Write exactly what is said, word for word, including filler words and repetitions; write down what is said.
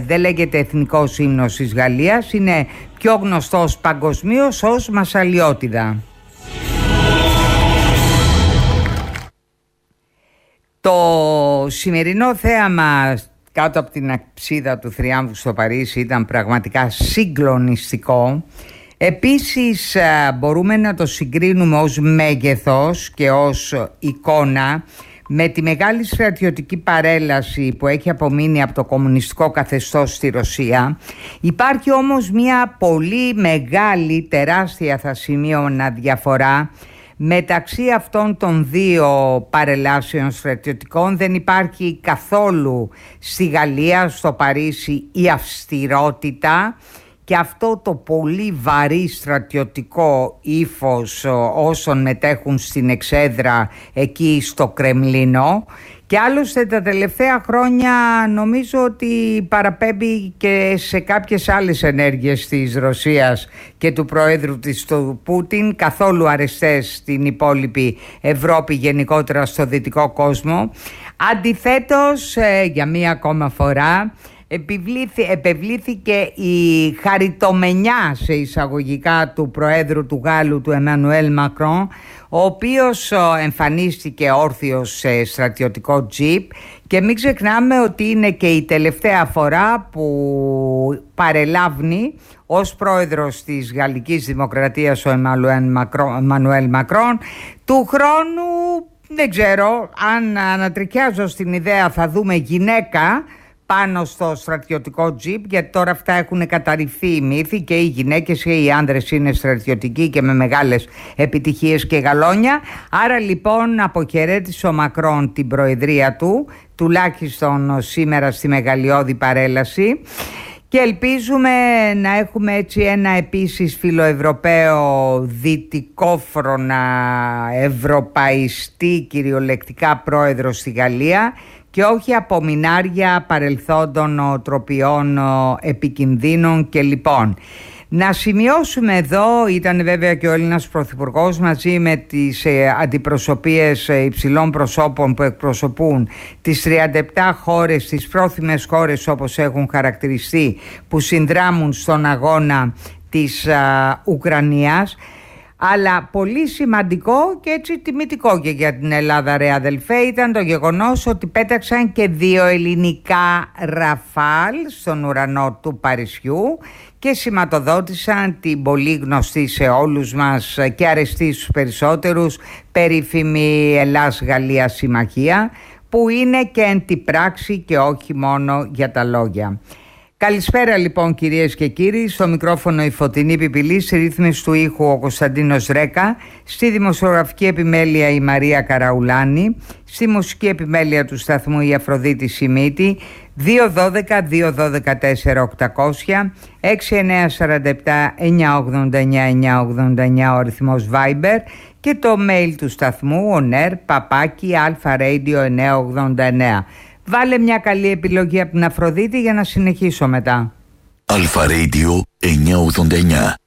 δεν λέγεται εθνικός ύμνος της Γαλλίας, είναι πιο γνωστός παγκοσμίως ως Μασσαλιώτιδα. Το σημερινό θέαμα κάτω από την αψίδα του Θριάμβου στο Παρίσι ήταν πραγματικά συγκλονιστικό. Επίσης μπορούμε να το συγκρίνουμε ως μέγεθος και ως εικόνα με τη μεγάλη στρατιωτική παρέλαση που έχει απομείνει από το κομμουνιστικό καθεστώς στη Ρωσία. Υπάρχει όμως μια πολύ μεγάλη, τεράστια θα σημείωνα διαφορά μεταξύ αυτών των δύο παρελάσεων στρατιωτικών. Δεν υπάρχει καθόλου στη Γαλλία, στο Παρίσι, η αυστηρότητα και αυτό το πολύ βαρύ στρατιωτικό ύφος όσων μετέχουν στην εξέδρα εκεί στο Κρεμλίνο. Και άλλωστε τα τελευταία χρόνια νομίζω ότι παραπέμπει και σε κάποιες άλλες ενέργειες της Ρωσίας και του Προέδρου της του Πούτιν, καθόλου αρεστές στην υπόλοιπη Ευρώπη, γενικότερα στο δυτικό κόσμο. Αντιθέτως, για μία ακόμα φορά επευλήθηκε η χαριτομενιά σε εισαγωγικά του Προέδρου του Γάλλου, του Εμμανουέλ Μακρόν, ο οποίος εμφανίστηκε όρθιος σε στρατιωτικό τζιπ, και μην ξεχνάμε ότι είναι και η τελευταία φορά που παρελάβνει ως πρόεδρος της Γαλλικής Δημοκρατίας ο Εμμανουέλ Μακρόν. Του χρόνου δεν ξέρω, αν ανατριχιάζω στην ιδέα θα δούμε γυναίκα πάνω στο στρατιωτικό τζιπ, γιατί τώρα αυτά έχουν καταρριφθεί οι μύθοι, και οι γυναίκες και οι άντρες είναι στρατιωτικοί και με μεγάλες επιτυχίες και γαλόνια. Άρα λοιπόν αποχαιρέτησε ο Μακρόν την προεδρία του, τουλάχιστον σήμερα στη μεγαλειώδη παρέλαση, και ελπίζουμε να έχουμε έτσι ένα επίσης φιλοευρωπαίο, δυτικόφρονα, ευρωπαϊστή κυριολεκτικά πρόεδρο στη Γαλλία, και όχι απομεινάρια παρελθόντων οτροπιών επικινδύνων και λοιπόν. Να σημειώσουμε εδώ, ήταν βέβαια και ο Έλληνας Πρωθυπουργός μαζί με τις ε, αντιπροσωπείες ε, υψηλών προσώπων που εκπροσωπούν τις τριάντα επτά χώρες, τις πρόθυμες χώρες όπως έχουν χαρακτηριστεί, που συνδράμουν στον αγώνα της α, Ουκρανίας. Αλλά πολύ σημαντικό και έτσι τιμητικό και για την Ελλάδα, ρε αδελφέ, ήταν το γεγονός ότι πέταξαν και δύο ελληνικά Ραφάλ στον ουρανό του Παρισιού και σηματοδότησαν την πολύ γνωστή σε όλους μας και αρεστή στους περισσότερους περίφημη Ελλάς-Γαλλία συμμαχία, που είναι και εν τη πράξη και όχι μόνο για τα λόγια. Καλησπέρα λοιπόν κυρίες και κύριοι, στο μικρόφωνο η Φωτεινή Πιπηλή, στη ρύθμιση του ήχου ο Κωνσταντίνος Ρέκα, στη δημοσιογραφική επιμέλεια η Μαρία Καραουλάνη, στη μουσική επιμέλεια του σταθμού η Αφροδίτη Σιμίτη. Δύο ένα δύο δύο ένα δύο τέσσερα οκτακόσια έξι εννιά τέσσερα επτά εννιά ογδόντα εννιά εννιά ογδόντα εννιά ο αριθμός Viber, και το mail του σταθμού oner παπάκι alpharadio εννιά ογδόντα εννιά. Βάλε μια καλή επιλογή από την Αφροδίτη για να συνεχίσω μετά. Αλφα Radio εννιά ογδόντα εννιά.